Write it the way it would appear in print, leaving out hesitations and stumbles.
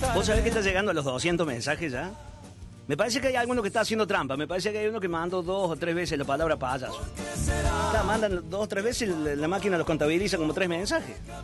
¿Vos sabés que está llegando a los 200 mensajes ya? Me parece que hay alguno que está haciendo trampa. Me parece que hay uno que mandó 2 o 3 veces la palabra payaso. Mandan 2 o 3 veces y la máquina los contabiliza como 3 mensajes.